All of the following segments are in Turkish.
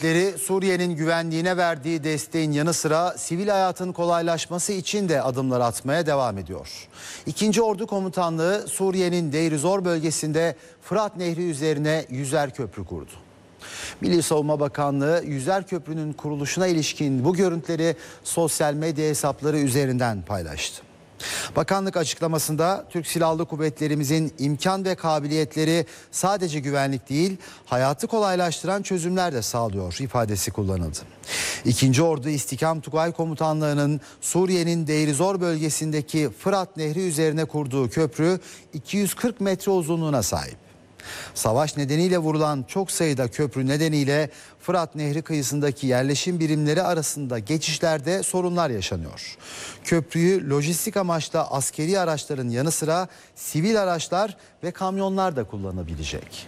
Kuvvetleri Suriye'nin güvenliğine verdiği desteğin yanı sıra sivil hayatın kolaylaşması için de adımlar atmaya devam ediyor. 2. Ordu Komutanlığı Suriye'nin Deir Zor bölgesinde Fırat Nehri üzerine yüzer köprü kurdu. Milli Savunma Bakanlığı yüzer köprünün kuruluşuna ilişkin bu görüntüleri sosyal medya hesapları üzerinden paylaştı. Bakanlık açıklamasında Türk Silahlı Kuvvetlerimizin imkan ve kabiliyetleri sadece güvenlik değil, hayatı kolaylaştıran çözümler de sağlıyor ifadesi kullanıldı. 2. Ordu İstikam Tugay Komutanlığı'nın Suriye'nin Deir Zor bölgesindeki Fırat Nehri üzerine kurduğu köprü 240 metre uzunluğuna sahip. Savaş nedeniyle vurulan çok sayıda köprü nedeniyle Fırat Nehri kıyısındaki yerleşim birimleri arasında geçişlerde sorunlar yaşanıyor. Köprüyü lojistik amaçla askeri araçların yanı sıra sivil araçlar ve kamyonlar da kullanabilecek.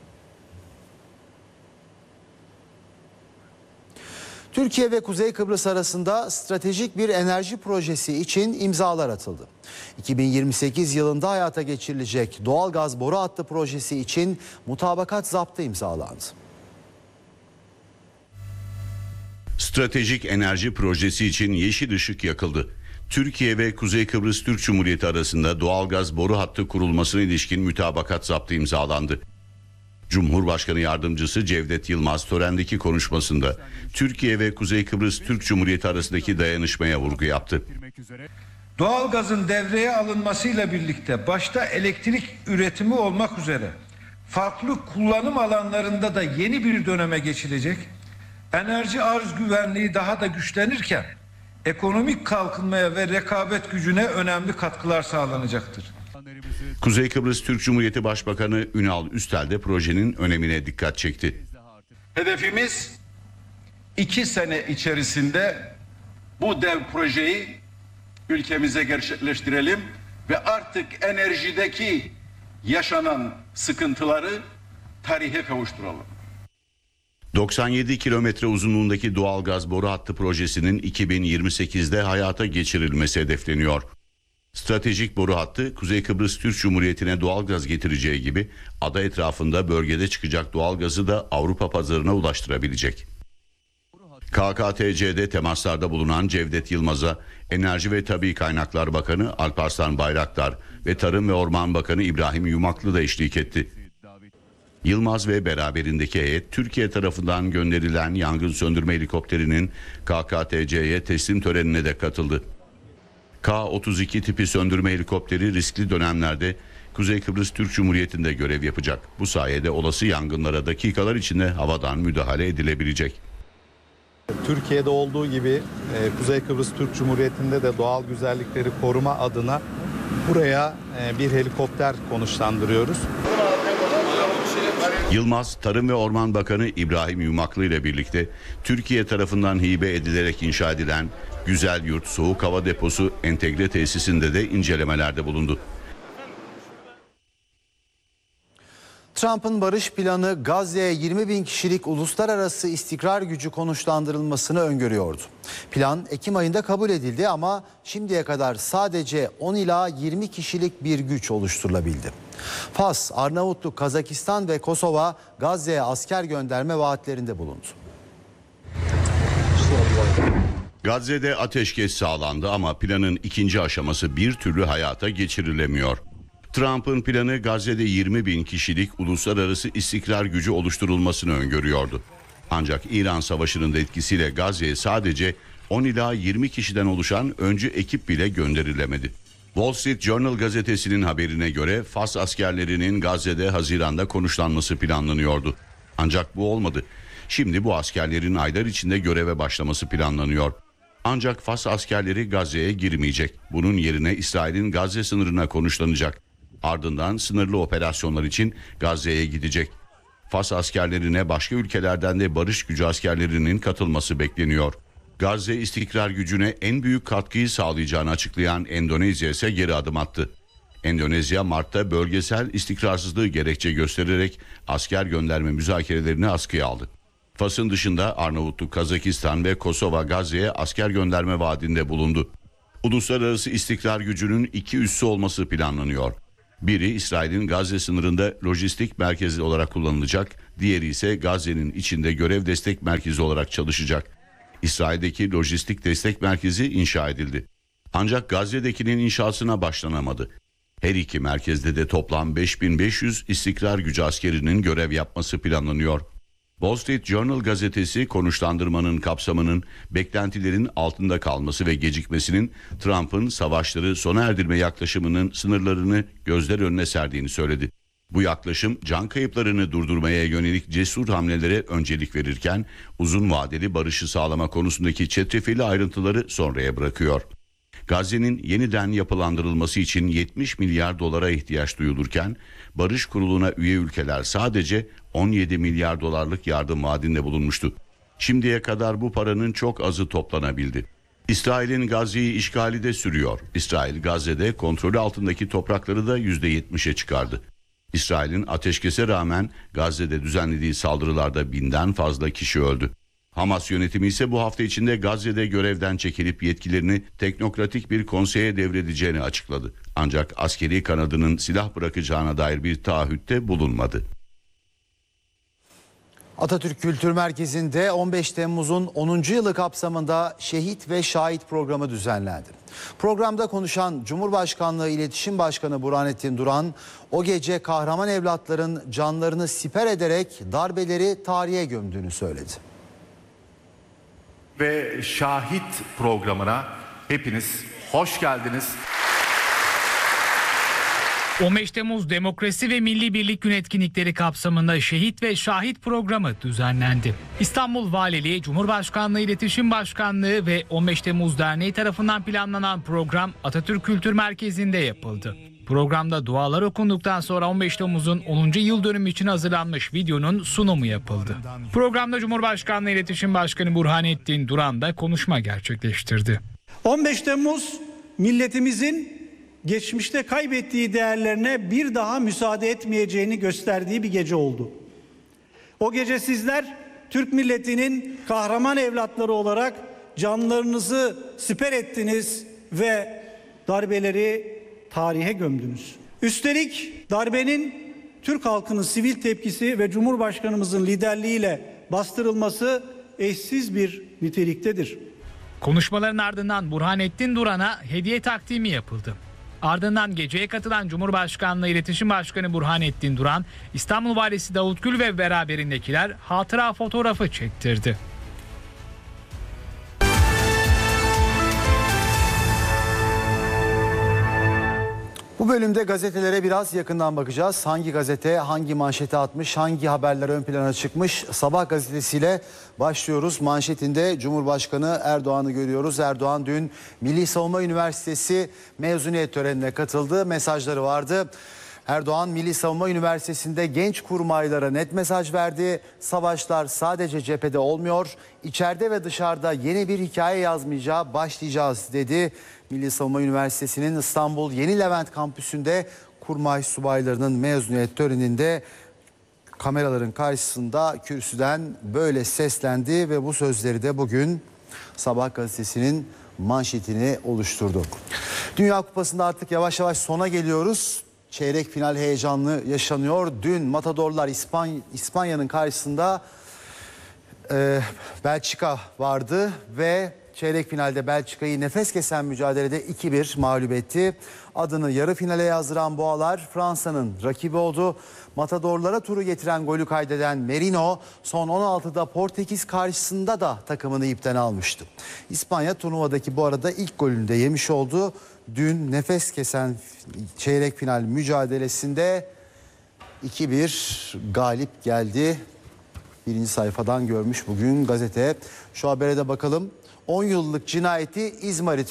Türkiye ve Kuzey Kıbrıs arasında stratejik bir enerji projesi için imzalar atıldı. 2028 yılında hayata geçirilecek doğalgaz boru hattı projesi için mutabakat zaptı imzalandı. Stratejik enerji projesi için yeşil ışık yakıldı. Türkiye ve Kuzey Kıbrıs Türk Cumhuriyeti arasında doğalgaz boru hattı kurulmasına ilişkin mutabakat zaptı imzalandı. Cumhurbaşkanı Yardımcısı Cevdet Yılmaz törendeki konuşmasında Türkiye ve Kuzey Kıbrıs Türk Cumhuriyeti arasındaki dayanışmaya vurgu yaptı. Doğalgazın devreye alınmasıyla birlikte başta elektrik üretimi olmak üzere farklı kullanım alanlarında da yeni bir döneme geçilecek. Enerji arz güvenliği daha da güçlenirken ekonomik kalkınmaya ve rekabet gücüne önemli katkılar sağlanacaktır. Kuzey Kıbrıs Türk Cumhuriyeti Başbakanı Ünal Üstel de projenin önemine dikkat çekti. Hedefimiz 2 sene içerisinde bu dev projeyi ülkemize gerçekleştirelim ve artık enerjideki yaşanan sıkıntıları tarihe kavuşturalım. 97 kilometre uzunluğundaki doğalgaz boru hattı projesinin 2028'de hayata geçirilmesi hedefleniyor. Stratejik boru hattı Kuzey Kıbrıs Türk Cumhuriyeti'ne doğalgaz getireceği gibi ada etrafında bölgede çıkacak doğalgazı da Avrupa pazarına ulaştırabilecek. KKTC'de temaslarda bulunan Cevdet Yılmaz'a Enerji ve Tabii Kaynaklar Bakanı Alparslan Bayraktar ve Tarım ve Orman Bakanı İbrahim Yumaklı da eşlik etti. Yılmaz ve beraberindeki heyet Türkiye tarafından gönderilen yangın söndürme helikopterinin KKTC'ye teslim törenine de katıldı. K-32 tipi söndürme helikopteri riskli dönemlerde Kuzey Kıbrıs Türk Cumhuriyeti'nde görev yapacak. Bu sayede olası yangınlara dakikalar içinde havadan müdahale edilebilecek. Türkiye'de olduğu gibi Kuzey Kıbrıs Türk Cumhuriyeti'nde de doğal güzellikleri koruma adına buraya bir helikopter konuşlandırıyoruz. Yılmaz, Tarım ve Orman Bakanı İbrahim Yumaklı ile birlikte Türkiye tarafından hibe edilerek inşa edilen Güzel Yurt Soğuk Hava Deposu entegre tesisinde de incelemelerde bulundu. Trump'ın barış planı Gazze'ye 20 bin kişilik uluslararası istikrar gücü konuşlandırılmasını öngörüyordu. Plan Ekim ayında kabul edildi ama şimdiye kadar sadece 10 ila 20 kişilik bir güç oluşturulabildi. Fas, Arnavutluk, Kazakistan ve Kosova Gazze'ye asker gönderme vaatlerinde bulundu. Gazze'de ateşkes sağlandı ama planın ikinci aşaması bir türlü hayata geçirilemiyor. Trump'ın planı Gazze'de 20 bin kişilik uluslararası istikrar gücü oluşturulmasını öngörüyordu. Ancak İran Savaşı'nın da etkisiyle Gazze'ye sadece 10 ila 20 kişiden oluşan öncü ekip bile gönderilemedi. Wall Street Journal gazetesinin haberine göre Fas askerlerinin Gazze'de Haziran'da konuşlanması planlanıyordu. Ancak bu olmadı. Şimdi bu askerlerin aylar içinde göreve başlaması planlanıyor. Ancak Fas askerleri Gazze'ye girmeyecek. Bunun yerine İsrail'in Gazze sınırına konuşlanacak. Ardından sınırlı operasyonlar için Gazze'ye gidecek. Fas askerlerine başka ülkelerden de barış gücü askerlerinin katılması bekleniyor. Gazze istikrar gücüne en büyük katkıyı sağlayacağını açıklayan Endonezya ise geri adım attı. Endonezya Mart'ta bölgesel istikrarsızlığı gerekçe göstererek asker gönderme müzakerelerini askıya aldı. Fas'ın dışında Arnavutluk, Kazakistan ve Kosova Gazze'ye asker gönderme vaadinde bulundu. Uluslararası istikrar gücünün 2 üssü olması planlanıyor. Biri İsrail'in Gazze sınırında lojistik merkezi olarak kullanılacak, diğeri ise Gazze'nin içinde görev destek merkezi olarak çalışacak. İsrail'deki lojistik destek merkezi inşa edildi. Ancak Gazze'dekinin inşasına başlanamadı. Her iki merkezde de toplam 5500 istikrar gücü askerinin görev yapması planlanıyor. Wall Street Journal gazetesi konuşlandırmanın kapsamının beklentilerin altında kalması ve gecikmesinin Trump'ın savaşları sona erdirme yaklaşımının sınırlarını gözler önüne serdiğini söyledi. Bu yaklaşım can kayıplarını durdurmaya yönelik cesur hamlelere öncelik verirken uzun vadeli barışı sağlama konusundaki çetrefilli ayrıntıları sonraya bırakıyor. Gazze'nin yeniden yapılandırılması için 70 milyar dolara ihtiyaç duyulurken Barış Kurulu'na üye ülkeler sadece 17 milyar dolarlık yardım vaadinde bulunmuştu. Şimdiye kadar bu paranın çok azı toplanabildi. İsrail'in Gazze'yi işgali de sürüyor. İsrail Gazze'de kontrolü altındaki toprakları da %70'e çıkardı. İsrail'in ateşkese rağmen Gazze'de düzenlediği saldırılarda 1000'den fazla kişi öldü. Hamas yönetimi ise bu hafta içinde Gazze'de görevden çekilip yetkilerini teknokratik bir konseye devredeceğini açıkladı. Ancak askeri kanadının silah bırakacağına dair bir taahhütte bulunmadı. Atatürk Kültür Merkezi'nde 15 Temmuz'un 10. yılı kapsamında Şehit ve Şahit programı düzenlendi. Programda konuşan Cumhurbaşkanlığı İletişim Başkanı Burhanettin Duran, o gece kahraman evlatların canlarını siper ederek darbeleri tarihe gömdüğünü söyledi. Ve Şahit programına hepiniz hoş geldiniz. 15 Temmuz Demokrasi ve Milli Birlik Günü etkinlikleri kapsamında Şehit ve Şahit programı düzenlendi. İstanbul Valiliği, Cumhurbaşkanlığı İletişim Başkanlığı ve 15 Temmuz Derneği tarafından planlanan program Atatürk Kültür Merkezi'nde yapıldı. Programda dualar okunduktan sonra 15 Temmuz'un 10. yıl dönümü için hazırlanmış videonun sunumu yapıldı. Programda Cumhurbaşkanlığı İletişim Başkanı Burhanettin Duran da konuşma gerçekleştirdi. 15 Temmuz milletimizin geçmişte kaybettiği değerlerine bir daha müsaade etmeyeceğini gösterdiği bir gece oldu. O gece sizler Türk milletinin kahraman evlatları olarak canlarınızı siper ettiniz ve darbeleri tarihe gömdünüz. Üstelik darbenin Türk halkının sivil tepkisi ve Cumhurbaşkanımızın liderliğiyle bastırılması eşsiz bir niteliktedir. Konuşmaların ardından Burhanettin Duran'a hediye takdimi yapıldı. Ardından geceye katılan Cumhurbaşkanlığı İletişim Başkanı Burhanettin Duran, İstanbul Valisi Davut Gül ve beraberindekiler hatıra fotoğrafı çektirdi. Bu bölümde gazetelere biraz yakından bakacağız. Hangi gazete hangi manşete atmış, hangi haberler ön plana çıkmış? Sabah gazetesiyle başlıyoruz. Manşetinde Cumhurbaşkanı Erdoğan'ı görüyoruz. Erdoğan dün Milli Savunma Üniversitesi mezuniyet törenine katıldı. Mesajları vardı. Erdoğan Milli Savunma Üniversitesi'nde genç kurmaylara net mesaj verdi. Savaşlar sadece cephede olmuyor. İçeride ve dışarıda yeni bir hikaye yazmaya başlayacağız dedi. Milli Savunma Üniversitesi'nin İstanbul Yeni Levent kampüsünde kurmay subaylarının mezuniyet töreninde kameraların karşısında kürsüden böyle seslendi ve bu sözleri de bugün Sabah gazetesinin manşetini oluşturdu. Dünya Kupası'nda artık yavaş yavaş sona geliyoruz. Çeyrek final heyecanlı yaşanıyor. Dün Matadorlar İspanya'nın karşısında Belçika vardı ve çeyrek finalde Belçika'yı nefes kesen mücadelede 2-1 mağlup etti. Adını yarı finale yazdıran Boğalar Fransa'nın rakibi oldu. Matadorlara turu getiren golü kaydeden Merino son 16'da Portekiz karşısında da takımını ipten almıştı. İspanya turnuvadaki bu arada ilk golünü de yemiş oldu. Dün nefes kesen çeyrek final mücadelesinde 2-1 galip geldi. Birinci sayfadan görmüş bugün gazete. Şu habere de bakalım. 10 yıllık cinayeti İzmarit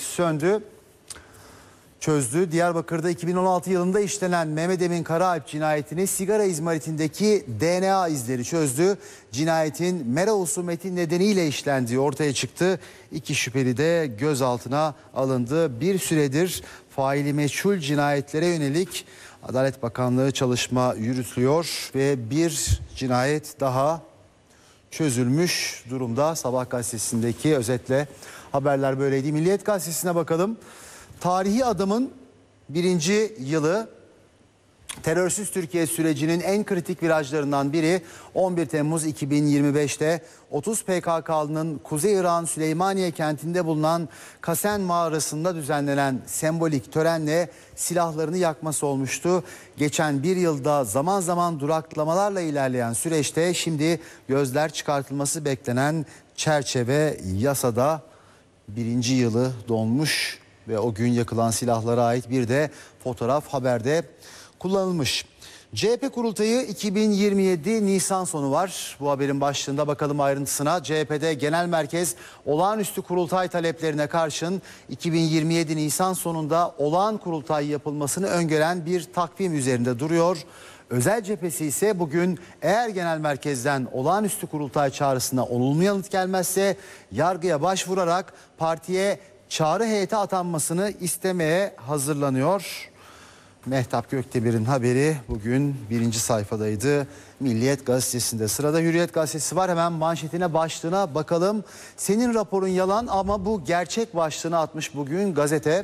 çözdü. Diyarbakır'da 2016 yılında işlenen Mehmet Emin Karaalp cinayetini sigara izmaritindeki DNA izleri çözdü. Cinayetin mera usumeti nedeniyle işlendiği ortaya çıktı. 2 şüpheli de gözaltına alındı. Bir süredir faili meçhul cinayetlere yönelik Adalet Bakanlığı çalışma yürütüyor ve bir cinayet daha çözülmüş durumda. Sabah gazetesindeki özetle haberler böyleydi. Milliyet gazetesine bakalım. Tarihi adımın 1. yılı Terörsüz Türkiye sürecinin en kritik virajlarından biri 11 Temmuz 2025'te 30 PKK'lının Kuzey İrak'ın Süleymaniye kentinde bulunan Kasen mağarasında düzenlenen sembolik törenle silahlarını yakması olmuştu. Geçen bir yılda zaman zaman duraklamalarla ilerleyen süreçte şimdi gözler çıkartılması beklenen çerçeve yasada 1. yılı dolmuş ve o gün yakılan silahlara ait bir de fotoğraf haberde kullanılmış. CHP kurultayı 2027 Nisan sonu var. Bu haberin başlığında bakalım ayrıntısına. CHP'de genel merkez olağanüstü kurultay taleplerine karşın 2027 Nisan sonunda olağan kurultay yapılmasını öngören bir takvim üzerinde duruyor. Özel cephesi ise bugün eğer genel merkezden olağanüstü kurultay çağrısına olumlu yanıt gelmezse yargıya başvurarak partiye çağrı heyeti atanmasını istemeye hazırlanıyor. Mehtap Göktepe'nin haberi bugün 1. sayfadaydı Milliyet Gazetesi'nde. Sırada Hürriyet Gazetesi var. Hemen manşetine, başlığına bakalım. Senin raporun yalan ama bu gerçek başlığını atmış bugün gazete.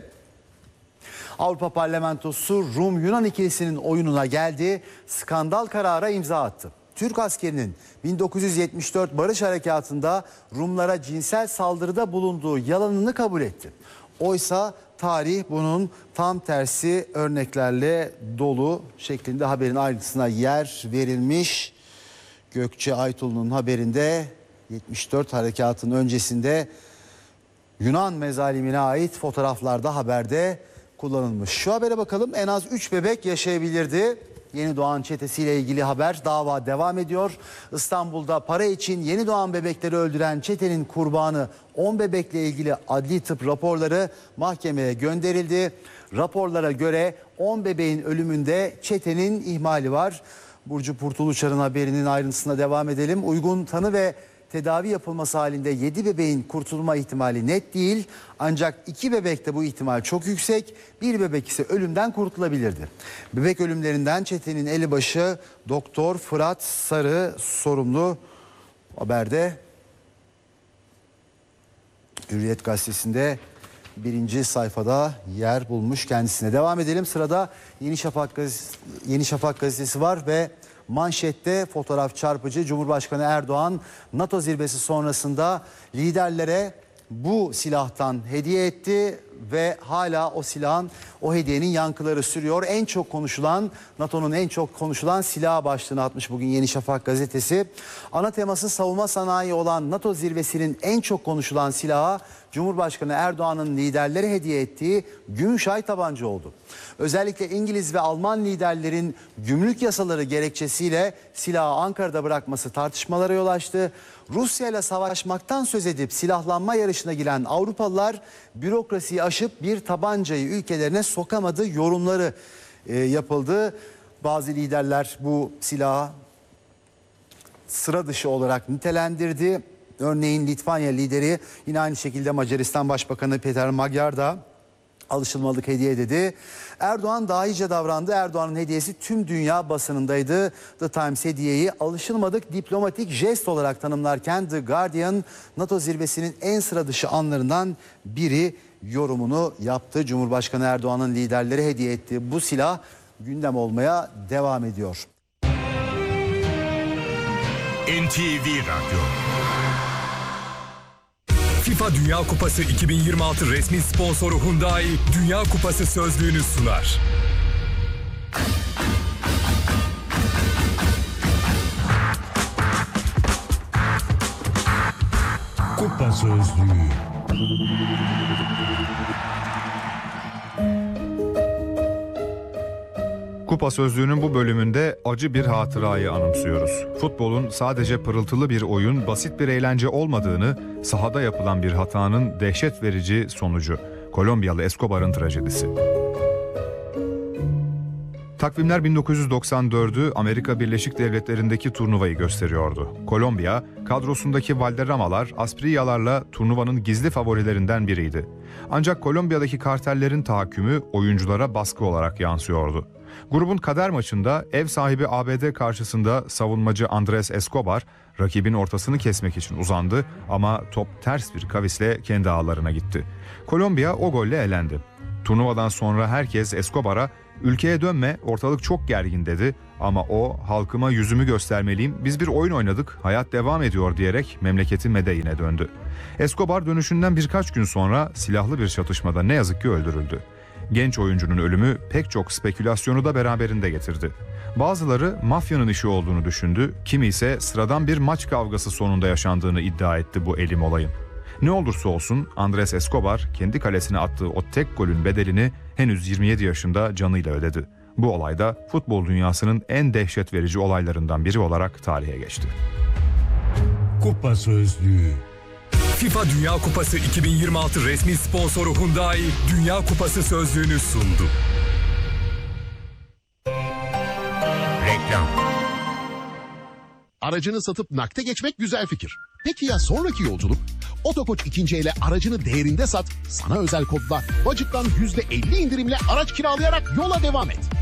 Avrupa Parlamentosu Rum-Yunan ikilisinin oyununa geldi. Skandal karara imza attı. Türk askerinin 1974 Barış Harekatı'nda Rumlara cinsel saldırıda bulunduğu yalanını kabul etti. Oysa tarih bunun tam tersi örneklerle dolu şeklinde haberin ayrıntısına yer verilmiş. Gökçe Aytul'un haberinde 74 harekatının öncesinde Yunan mezalimine ait fotoğraflar da haberde kullanılmış. Şu habere bakalım. En az 3 bebek yaşayabilirdi. Yeni doğan çetesiyle ilgili haber, dava devam ediyor. İstanbul'da para için yeni doğan bebekleri öldüren çetenin kurbanı 10 bebekle ilgili adli tıp raporları mahkemeye gönderildi. Raporlara göre 10 bebeğin ölümünde çetenin ihmali var. Burcu Purtuluçar'ın haberinin ayrıntısına devam edelim. Uygun tanı ve tedavi yapılması halinde 7 bebeğin kurtulma ihtimali net değil. Ancak 2 bebekte bu ihtimal çok yüksek. 1 bebek ise ölümden kurtulabilirdi. Bebek ölümlerinden çetenin elebaşı Doktor Fırat Sarı sorumlu. Haberde Hürriyet Gazetesi'nde 1. sayfada yer bulmuş kendisine. Devam edelim. Sırada Yeni Şafak gazetesi var ve manşette fotoğraf çarpıcı. Cumhurbaşkanı Erdoğan NATO zirvesi sonrasında liderlere bu silahtan hediye etti ve hala o silahın, o hediyenin yankıları sürüyor. En çok konuşulan, NATO'nun en çok konuşulan silah başlığını atmış bugün Yeni Şafak gazetesi. Ana teması savunma sanayi olan NATO zirvesinin en çok konuşulan silahı Cumhurbaşkanı Erdoğan'ın liderlere hediye ettiği Gümüşay tabanca oldu. Özellikle İngiliz ve Alman liderlerin gümrük yasaları gerekçesiyle silahı Ankara'da bırakması tartışmalara yol açtı. Rusya ile savaşmaktan söz edip silahlanma yarışına giren Avrupalılar bürokrasiyi aşıp bir tabancayı ülkelerine sokamadı yorumları yapıldı. Bazı liderler bu silahı sıra dışı olarak nitelendirdi. Örneğin Litvanya lideri yine aynı şekilde Macaristan Başbakanı Peter Magyar da alışılmadık hediye dedi. Erdoğan dahice davrandı. Erdoğan'ın hediyesi tüm dünya basınındaydı. The Times hediyeyi alışılmadık diplomatik jest olarak tanımlarken The Guardian NATO zirvesinin en sıra dışı anlarından biri yorumunu yaptı. Cumhurbaşkanı Erdoğan'ın liderlere hediye ettiği bu silah gündem olmaya devam ediyor. NTV Radyo. FIFA Dünya Kupası 2026 resmi sponsoru Hyundai Dünya Kupası sözlüğünü sunar. Kupa sözlüğü. Kupa Sözlüğü'nün bu bölümünde acı bir hatırayı anımsıyoruz. Futbolun sadece pırıltılı bir oyun, basit bir eğlence olmadığını, sahada yapılan bir hatanın dehşet verici sonucu. Kolombiyalı Escobar'ın trajedisi. Takvimler 1994'ü Amerika Birleşik Devletleri'ndeki turnuvayı gösteriyordu. Kolombiya, kadrosundaki Valderramalar, Asprillalarla turnuvanın gizli favorilerinden biriydi. Ancak Kolombiya'daki kartellerin tahakkümü oyunculara baskı olarak yansıyordu. Grubun kader maçında ev sahibi ABD karşısında savunmacı Andres Escobar rakibin ortasını kesmek için uzandı ama top ters bir kavisle kendi ağlarına gitti. Kolombiya o golle elendi. Turnuvadan sonra herkes Escobar'a Ülkeye dönme, ortalık çok gergin dedi ama o halkıma yüzümü göstermeliyim, biz bir oyun oynadık, hayat devam ediyor diyerek memleketi Medellin'e döndü. Escobar dönüşünden birkaç gün sonra silahlı bir çatışmada ne yazık ki öldürüldü. Genç oyuncunun ölümü pek çok spekülasyonu da beraberinde getirdi. Bazıları mafyanın işi olduğunu düşündü, kimi ise sıradan bir maç kavgası sonunda yaşandığını iddia etti bu elim olayın. Ne olursa olsun Andrés Escobar kendi kalesine attığı o tek golün bedelini henüz 27 yaşında canıyla ödedi. Bu olay da futbol dünyasının en dehşet verici olaylarından biri olarak tarihe geçti. Kupa Sözlüğü. FIFA Dünya Kupası 2026 resmi sponsoru Hyundai Dünya Kupası sözlüğünü sundu. Reklam. Aracını satıp nakde geçmek güzel fikir. Peki ya sonraki yolculuk? Otokoç ikinci ele aracını değerinde sat, sana özel kodla Bacık'tan %50 indirimle araç kiralayarak yola devam et.